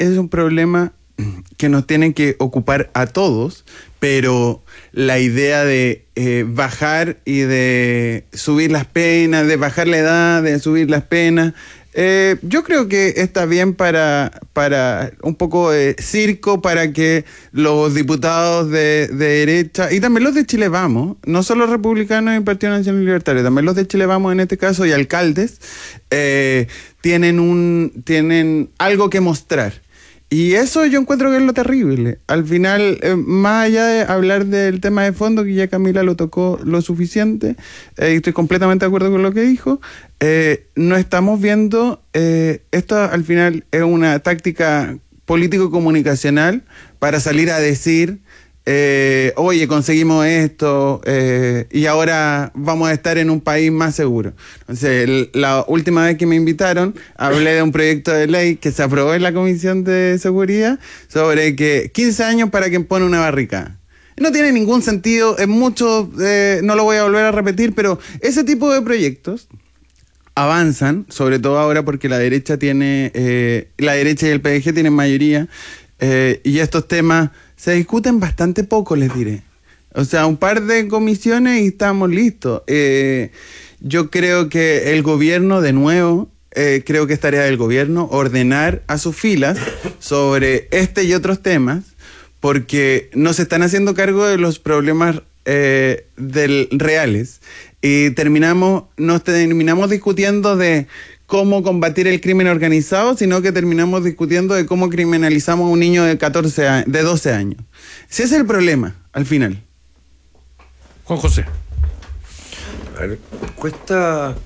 es un problema que nos tiene que ocupar a todos, pero la idea de bajar y de subir las penas, de bajar la edad, de subir las penas, yo creo que está bien para un poco de circo, para que los diputados de derecha, y también los de Chile Vamos, no solo los republicanos y el Partido Nacional Libertario, también los de Chile Vamos en este caso, y alcaldes, tienen algo que mostrar. Y eso yo encuentro que es lo terrible. Al final, más allá de hablar del tema de fondo, que ya Camila lo tocó lo suficiente, y estoy completamente de acuerdo con lo que dijo, no estamos viendo, esto al final es una táctica político-comunicacional para salir a decir, oye, conseguimos esto, y ahora vamos a estar en un país más seguro. Entonces, la última vez que me invitaron, hablé de un proyecto de ley que se aprobó en la Comisión de Seguridad sobre que 15 años para quien pone una barricada. No tiene ningún sentido, es mucho, no lo voy a volver a repetir, pero ese tipo de proyectos avanzan, sobre todo ahora porque la derecha y el PDG tienen mayoría, y estos temas se discuten bastante poco, les diré. O sea, un par de comisiones y estamos listos. Yo creo que el gobierno, de nuevo, creo que es tarea del gobierno ordenar a sus filas sobre este y otros temas, porque no se están haciendo cargo de los problemas reales. Y nos terminamos discutiendo de cómo combatir el crimen organizado, sino que terminamos discutiendo de cómo criminalizamos a un niño de 12 años. Ese es el problema, al final. Juan José. A ver, cuesta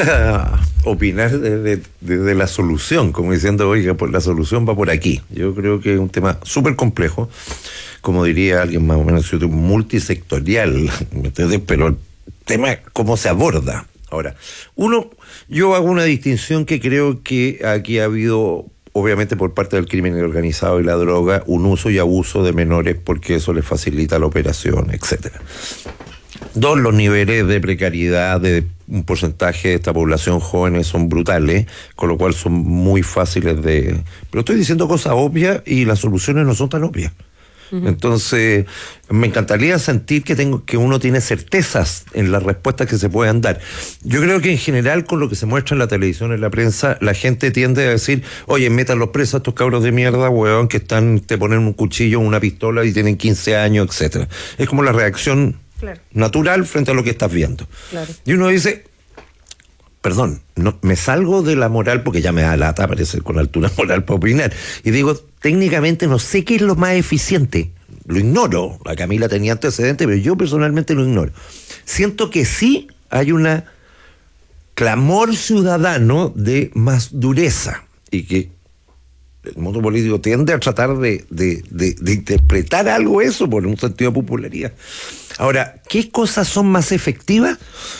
opinar desde la solución, como diciendo, oiga, pues la solución va por aquí. Yo creo que es un tema súper complejo, como diría alguien más o menos multisectorial, ¿entiendes? Pero el tema es cómo se aborda. Ahora, yo hago una distinción que creo que aquí ha habido, obviamente por parte del crimen organizado y la droga, un uso y abuso de menores porque eso les facilita la operación, etcétera. Dos, los niveles de precariedad de un porcentaje de esta población jóvenes son brutales, con lo cual son muy fáciles de... Pero estoy diciendo cosas obvias y las soluciones no son tan obvias. Entonces, me encantaría sentir que uno tiene certezas en las respuestas que se puedan dar. Yo creo que en general, con lo que se muestra en la televisión, en la prensa, la gente tiende a decir, oye, metan los presos a estos cabros de mierda, huevón, que te ponen un cuchillo, una pistola y tienen 15 años, etcétera. Es como la reacción natural frente a lo que estás viendo. Claro. Y uno dice... Perdón, no, me salgo de la moral porque ya me da lata aparecer con altura moral para opinar. Y digo, técnicamente no sé qué es lo más eficiente. Lo ignoro. La Camila tenía antecedentes, pero yo personalmente lo ignoro. Siento que sí hay una clamor ciudadano de más dureza y que el mundo político tiende a tratar de interpretar algo eso por un sentido de popularidad. Ahora, ¿qué cosas son más efectivas?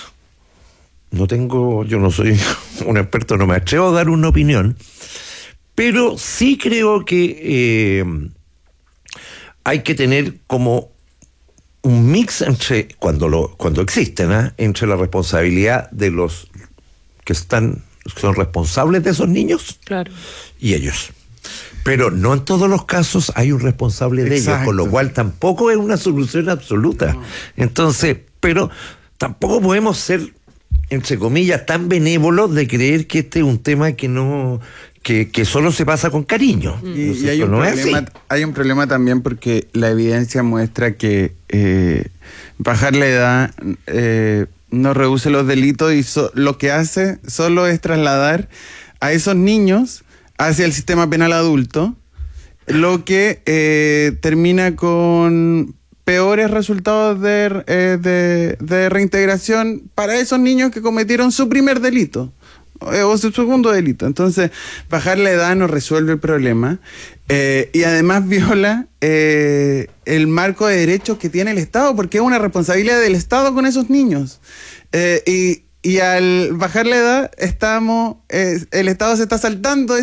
Yo no soy un experto, no me atrevo a dar una opinión, pero sí creo que hay que tener como un mix entre, cuando existen, entre la responsabilidad de los que son responsables de esos niños, claro, y ellos. Pero no en todos los casos hay un responsable de ellos, con lo cual tampoco es una solución absoluta. No. Entonces, pero tampoco podemos ser, entre comillas, tan benévolos de creer que este es un tema que no, que solo se pasa con cariño. Y hay un problema también porque la evidencia muestra que bajar la edad no reduce los delitos y lo que hace solo es trasladar a esos niños hacia el sistema penal adulto, lo que termina con peores resultados de reintegración para esos niños que cometieron su primer delito o su segundo delito. Entonces, bajar la edad no resuelve el problema y además viola el marco de derechos que tiene el Estado, porque es una responsabilidad del Estado con esos niños. Y al bajar la edad, el Estado se está saltando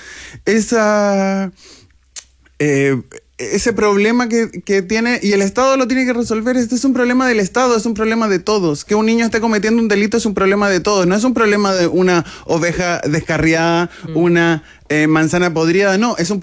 ese problema que tiene, y el Estado lo tiene que resolver. Este es un problema del Estado, es un problema de todos. Que un niño esté cometiendo un delito es un problema de todos. No es un problema de una oveja descarriada, una manzana podrida, no, es un